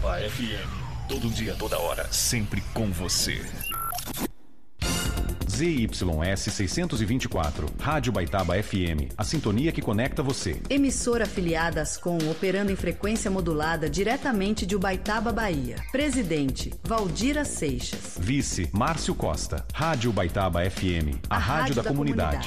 Baitaba FM. Todo dia, toda hora, sempre com você. ZYS 624, Rádio Baitaba FM, a sintonia que conecta você. Emissora afiliada Ascom, operando em frequência modulada diretamente de Ubaitaba, Bahia. Presidente, Valdira Seixas. Vice, Márcio Costa. Rádio Baitaba FM, a rádio da comunidade.